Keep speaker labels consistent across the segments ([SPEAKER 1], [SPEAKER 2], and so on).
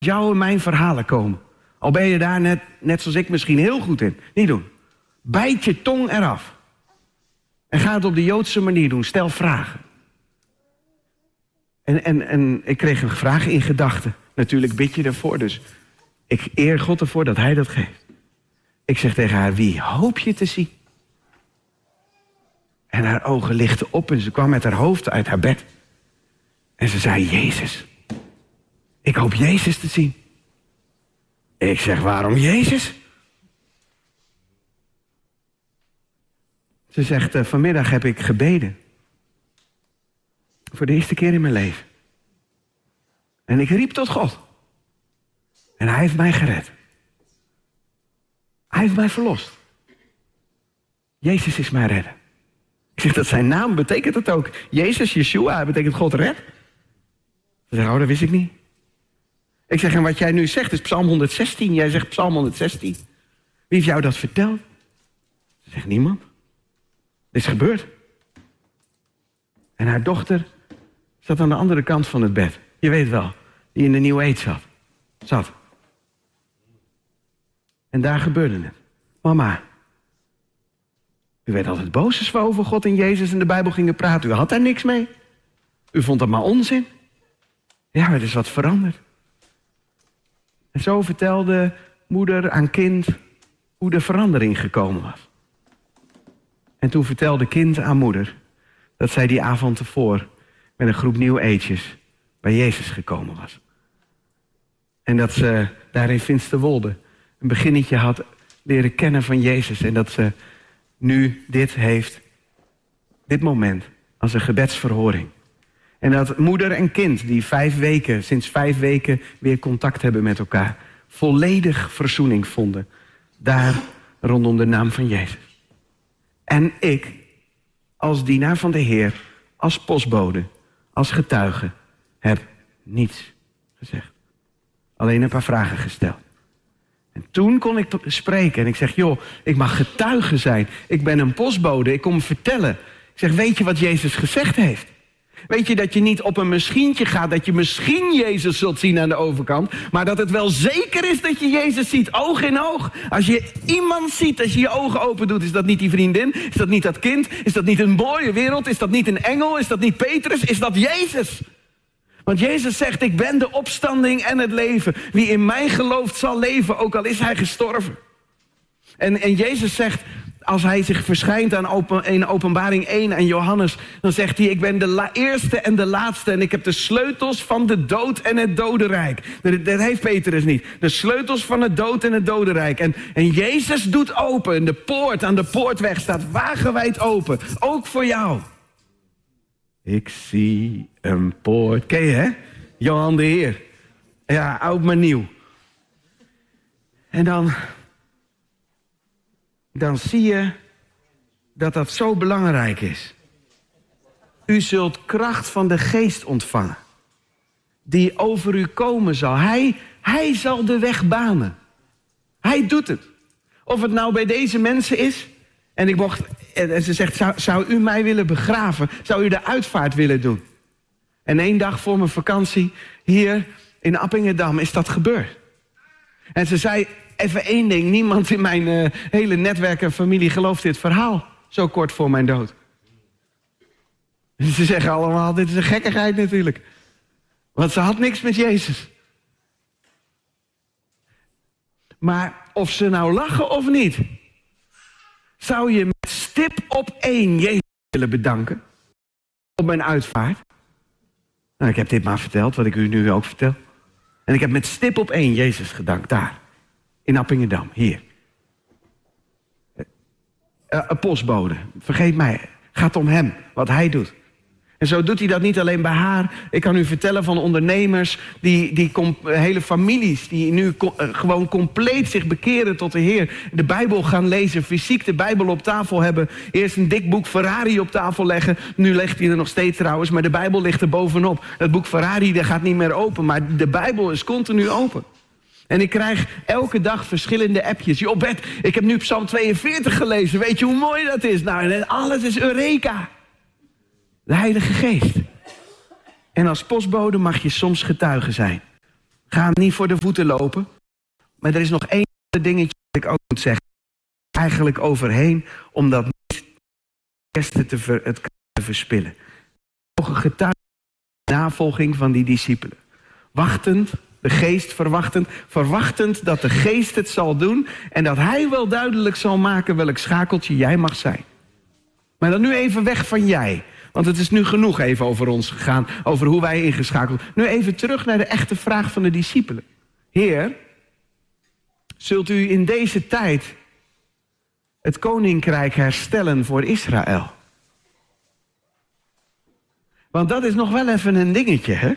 [SPEAKER 1] Jouw en mijn verhalen komen. Al ben je daar net zoals ik misschien heel goed in. Niet doen. Bijt je tong eraf. En ga het op de Joodse manier doen. Stel vragen. En ik kreeg een vraag in gedachten. Natuurlijk bid je ervoor. Dus ik eer God ervoor dat hij dat geeft. Ik zeg tegen haar, wie hoop je te zien? En haar ogen lichten op en ze kwam met haar hoofd uit haar bed. En ze zei, Jezus. Ik hoop Jezus te zien. Ik zeg, waarom Jezus? Ze zegt, vanmiddag heb ik gebeden. Voor de eerste keer in mijn leven. En ik riep tot God. En hij heeft mij gered. Hij heeft mij verlost. Jezus is mijn redder. Ik zeg, dat zijn naam betekent het ook. Jezus, Yeshua, betekent God red. Ze zegt, oh, dat wist ik niet. Ik zeg, en wat jij nu zegt is Psalm 116. Jij zegt Psalm 116. Wie heeft jou dat verteld? Ze zegt, niemand. Dit is gebeurd. En haar dochter zat aan de andere kant van het bed. Je weet wel, die in de New Age zat. En daar gebeurde het. Mama, u werd altijd boos als we over God en Jezus en de Bijbel gingen praten. U had daar niks mee. U vond dat maar onzin. Ja, er is wat veranderd. En zo vertelde moeder aan kind hoe de verandering gekomen was. En toen vertelde kind aan moeder dat zij die avond ervoor met een groep New Age's bij Jezus gekomen was. En dat ze daar in Finsterwolde een beginnetje had leren kennen van Jezus. En dat ze nu dit moment, als een gebedsverhoring. En dat moeder en kind, die sinds 5 weken weer contact hebben met elkaar, volledig verzoening vonden. Daar rondom de naam van Jezus. En ik, als dienaar van de Heer, als postbode, als getuige, heb niets gezegd. Alleen een paar vragen gesteld. En toen kon ik spreken en ik zeg, joh, ik mag getuige zijn. Ik ben een postbode, ik kom vertellen. Ik zeg, weet je wat Jezus gezegd heeft? Weet je dat je niet op een misschientje gaat, dat je misschien Jezus zult zien aan de overkant, maar dat het wel zeker is dat je Jezus ziet, oog in oog. Als je iemand ziet, als je je ogen open doet, is dat niet die vriendin? Is dat niet dat kind? Is dat niet een mooie wereld? Is dat niet een engel? Is dat niet Petrus? Is dat Jezus? Want Jezus zegt, ik ben de opstanding en het leven. Wie in mij gelooft zal leven, ook al is hij gestorven. En Jezus zegt, als hij zich verschijnt in Openbaring 1 aan Johannes, dan zegt hij, ik ben de eerste en de laatste en ik heb de sleutels van de dood en het dodenrijk. Dat heeft Petrus niet. De sleutels van het dood en het dodenrijk. En Jezus doet open. De poort aan de poortweg staat wagenwijd open. Ook voor jou. Ik zie een poort. Ken je, hè? Johan de Heer. Ja, oud maar nieuw. En dan zie je dat dat zo belangrijk is. U zult kracht van de Geest ontvangen, die over u komen zal. Hij zal de weg banen. Hij doet het. Of het nou bij deze mensen is. En ze zegt, zou u mij willen begraven? Zou u de uitvaart willen doen? En 1 dag voor mijn vakantie hier in Appingedam is dat gebeurd. En ze zei, even 1 ding, niemand in mijn hele netwerk en familie gelooft dit verhaal. Zo kort voor mijn dood. Ze zeggen allemaal, dit is een gekkigheid natuurlijk. Want ze had niks met Jezus. Maar of ze nou lachen of niet, zou je met stip op 1 Jezus willen bedanken? Op mijn uitvaart? Nou, ik heb dit maar verteld, wat ik u nu ook vertel. En ik heb met stip op 1 Jezus gedankt, daar. In Appingedam, hier. Een postbode, vergeet mij. Gaat om hem, wat hij doet. En zo doet hij dat niet alleen bij haar. Ik kan u vertellen van ondernemers, hele families die nu gewoon compleet zich bekeren tot de Heer. De Bijbel gaan lezen, fysiek de Bijbel op tafel hebben. Eerst een dik boek Ferrari op tafel leggen. Nu ligt hij er nog steeds trouwens, maar de Bijbel ligt er bovenop. Dat boek Ferrari dat gaat niet meer open, maar de Bijbel is continu open. En ik krijg elke dag verschillende appjes. Joh Bert, ik heb nu Psalm 42 gelezen. Weet je hoe mooi dat is? Nou, en alles is Eureka. De Heilige Geest. En als postbode mag je soms getuige zijn Ga hem niet voor de voeten lopen. Maar er is nog één dingetje dat ik ook moet zeggen. Eigenlijk overheen, om dat niet het te verspillen. Mogen getuigen navolging van die discipelen. Wachtend, de geest verwachtend dat de geest het zal doen en dat hij wel duidelijk zal maken welk schakeltje jij mag zijn. Maar dan nu even weg van jij. Want het is nu genoeg even over ons gegaan, over hoe wij ingeschakeld. Nu even terug naar de echte vraag van de discipelen. Heer, zult u in deze tijd het koninkrijk herstellen voor Israël? Want dat is nog wel even een dingetje, hè?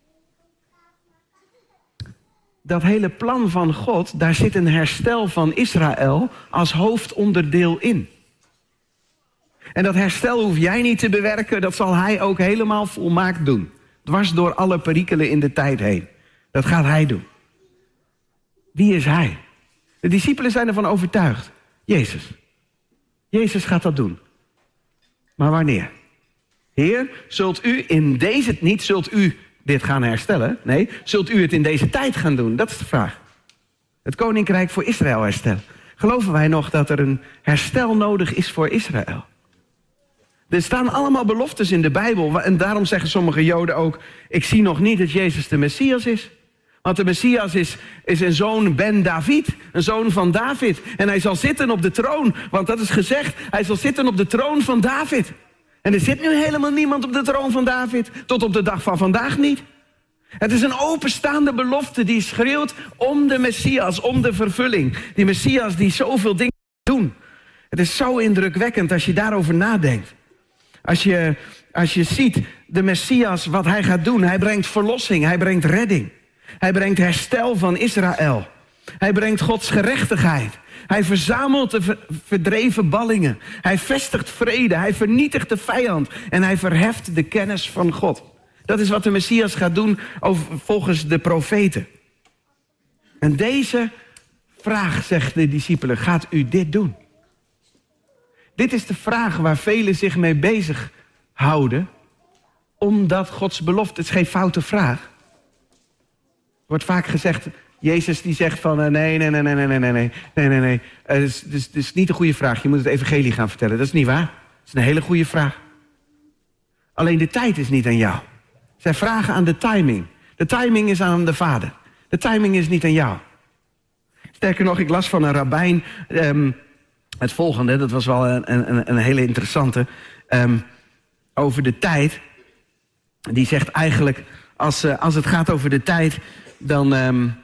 [SPEAKER 1] Dat hele plan van God, daar zit een herstel van Israël als hoofdonderdeel in. En dat herstel hoef jij niet te bewerken, dat zal hij ook helemaal volmaakt doen. Dwars door alle perikelen in de tijd heen. Dat gaat hij doen. Wie is hij? De discipelen zijn ervan overtuigd. Jezus. Jezus gaat dat doen. Maar wanneer? Heer, zult u in deze... Niet zult u dit gaan herstellen. Nee, zult u het in deze tijd gaan doen? Dat is de vraag. Het koninkrijk voor Israël herstellen. Geloven wij nog dat er een herstel nodig is voor Israël? Er staan allemaal beloftes in de Bijbel. En daarom zeggen sommige Joden ook... ik zie nog niet dat Jezus de Messias is. Want de Messias is een zoon Ben David. Een zoon van David. En hij zal zitten op de troon. Want dat is gezegd. Hij zal zitten op de troon van David. En er zit nu helemaal niemand op de troon van David. Tot op de dag van vandaag niet. Het is een openstaande belofte die schreeuwt om de Messias, om de vervulling. Die Messias die zoveel dingen doen. Het is zo indrukwekkend als je daarover nadenkt. Als je ziet de Messias, wat hij gaat doen. Hij brengt verlossing, hij brengt redding. Hij brengt herstel van Israël. Hij brengt Gods gerechtigheid. Hij verzamelt de verdreven ballingen. Hij vestigt vrede, hij vernietigt de vijand. En hij verheft de kennis van God. Dat is wat de Messias gaat doen volgens de profeten. En deze vraag, zegt de discipelen, gaat u dit doen? Dit is de vraag waar velen zich mee bezighouden. Omdat Gods belofte, het is geen foute vraag. Er wordt vaak gezegd, Jezus die zegt van nee. Het is niet een goede vraag, je moet het evangelie gaan vertellen. Dat is niet waar. Het is een hele goede vraag. Alleen de tijd is niet aan jou. Zij vragen aan de timing. De timing is aan de Vader. De timing is niet aan jou. Sterker nog, ik las van een rabbijn het volgende. Dat was wel een hele interessante. Over de tijd. Die zegt eigenlijk, als het gaat over de tijd, dan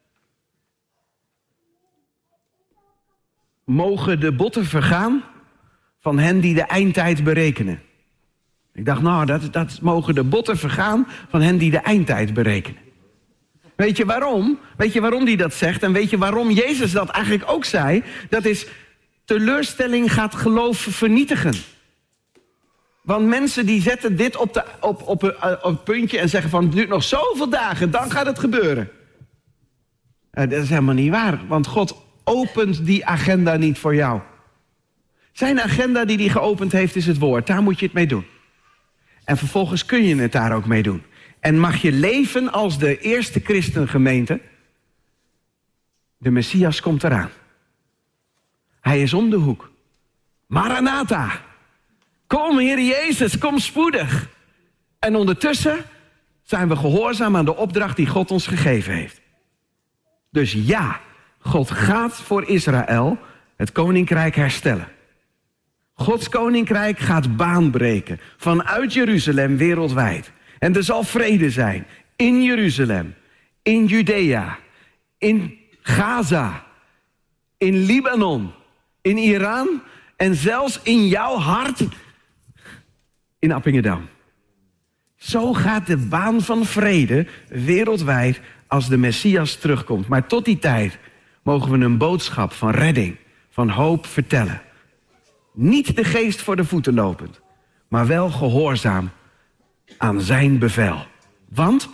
[SPEAKER 1] mogen de botten vergaan van hen die de eindtijd berekenen. Ik dacht, nou, dat mogen de botten vergaan van hen die de eindtijd berekenen. Weet je waarom? Weet je waarom die dat zegt? En weet je waarom Jezus dat eigenlijk ook zei? Dat is, teleurstelling gaat geloof vernietigen. Want mensen die zetten dit op een puntje en zeggen van, het duurt nog zoveel dagen, dan gaat het gebeuren. Dat is helemaal niet waar, want God opent die agenda niet voor jou. Zijn agenda die hij geopend heeft is het woord, daar moet je het mee doen. En vervolgens kun je het daar ook mee doen. En mag je leven als de eerste christengemeente. De Messias komt eraan. Hij is om de hoek. Maranatha. Kom, Heer Jezus, kom spoedig. En ondertussen zijn we gehoorzaam aan de opdracht die God ons gegeven heeft. Dus ja, God gaat voor Israël het koninkrijk herstellen. Gods koninkrijk gaat baan breken vanuit Jeruzalem wereldwijd. En er zal vrede zijn in Jeruzalem, in Judea, in Gaza, in Libanon, in Iran en zelfs in jouw hart in Appingedam. Zo gaat de baan van vrede wereldwijd als de Messias terugkomt. Maar tot die tijd mogen we een boodschap van redding, van hoop vertellen. Niet de geest voor de voeten lopend, maar wel gehoorzaam aan zijn bevel. Want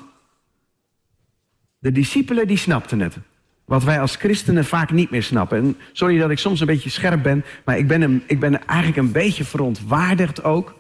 [SPEAKER 1] de discipelen die snapten het. Wat wij als christenen vaak niet meer snappen. En sorry dat ik soms een beetje scherp ben, maar ik ben eigenlijk een beetje verontwaardigd ook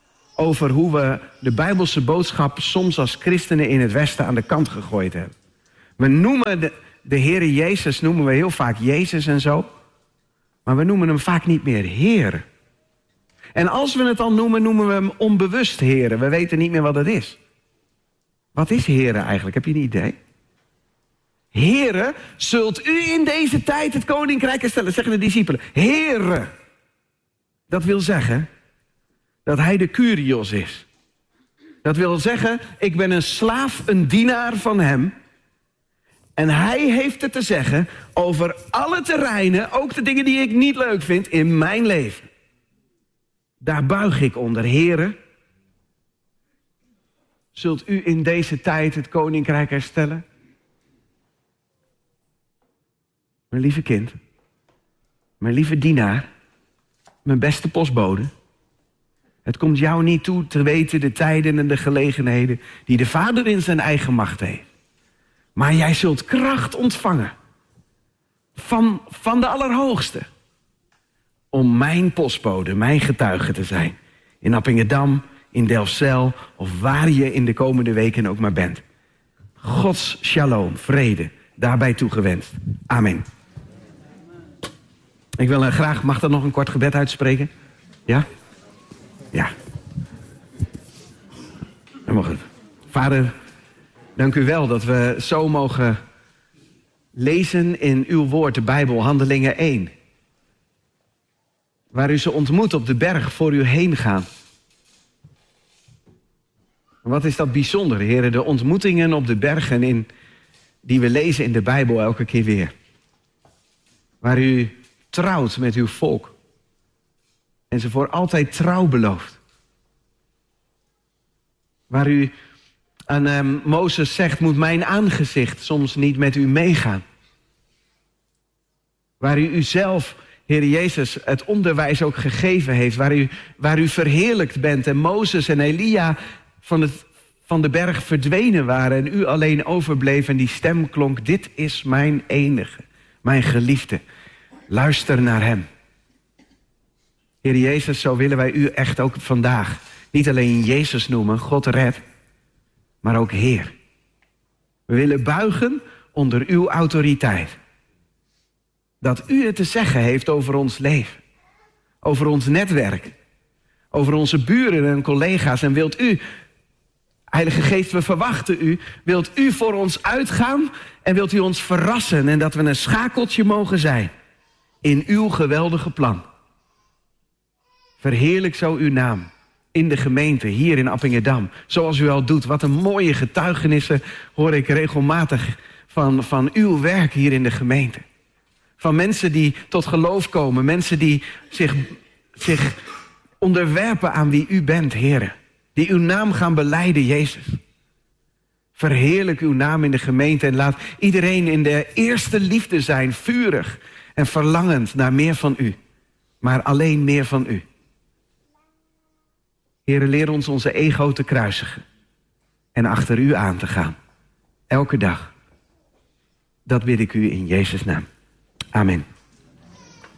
[SPEAKER 1] over hoe we de Bijbelse boodschap soms als christenen in het Westen aan de kant gegooid hebben. We noemen de Heere Jezus, noemen we heel vaak Jezus en zo. Maar we noemen hem vaak niet meer Heer. En als we het al noemen, noemen we hem onbewust Heere. We weten niet meer wat het is. Wat is Heere eigenlijk? Heb je een idee? Heere, zult u in deze tijd het koninkrijk herstellen, zeggen de discipelen. Heere. Dat wil zeggen dat hij de Kyrios is. Dat wil zeggen, ik ben een slaaf, een dienaar van hem. En hij heeft het te zeggen over alle terreinen, ook de dingen die ik niet leuk vind in mijn leven. Daar buig ik onder. Heere, zult u in deze tijd het koninkrijk herstellen? Mijn lieve kind, mijn lieve dienaar, mijn beste postbode. Het komt jou niet toe te weten de tijden en de gelegenheden die de Vader in zijn eigen macht heeft. Maar jij zult kracht ontvangen van de Allerhoogste. Om mijn postbode, mijn getuige te zijn. In Appingedam, in Delfzijl of waar je in de komende weken ook maar bent. Gods shalom, vrede, daarbij toegewenst. Amen. Ik wil graag, mag dat nog een kort gebed uitspreken? Ja? Ja. Dan mag het. Vader, dank u wel dat we zo mogen lezen in uw woord, de Bijbel, Handelingen 1. Waar u ze ontmoet op de berg voor u heen gaan. Wat is dat bijzonder, heren, de ontmoetingen op de bergen die we lezen in de Bijbel elke keer weer. Waar u trouwt met uw volk. En ze voor altijd trouw belooft. Waar u aan Mozes zegt, moet mijn aangezicht soms niet met u meegaan. Waar u uzelf, Heer Jezus, het onderwijs ook gegeven heeft. Waar u verheerlijkt bent en Mozes en Elia van de berg verdwenen waren. En u alleen overbleef en die stem klonk, dit is mijn enige, mijn geliefde. Luister naar hem. Heer Jezus, zo willen wij u echt ook vandaag niet alleen Jezus noemen, God red, maar ook Heer. We willen buigen onder uw autoriteit. Dat u het te zeggen heeft over ons leven. Over ons netwerk. Over onze buren en collega's. En wilt u, Heilige Geest, we verwachten u. Wilt u voor ons uitgaan en wilt u ons verrassen. En dat we een schakeltje mogen zijn in uw geweldige plan. Verheerlijk zo uw naam in de gemeente, hier in Appingedam. Zoals u al doet. Wat een mooie getuigenissen hoor ik regelmatig van uw werk hier in de gemeente. Van mensen die tot geloof komen. Mensen die zich onderwerpen aan wie u bent, Heere. Die uw naam gaan belijden, Jezus. Verheerlijk uw naam in de gemeente en laat iedereen in de eerste liefde zijn. Vurig en verlangend naar meer van u. Maar alleen meer van u. Heere, leer ons onze ego te kruisigen. En achter u aan te gaan. Elke dag. Dat bid ik u in Jezus' naam. Amen.